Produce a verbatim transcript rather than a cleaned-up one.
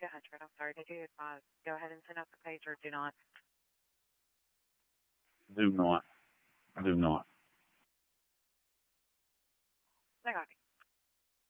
two hundred. I'm sorry. Did you uh, go ahead and send out the page or do not? Do not. Do not. I got it.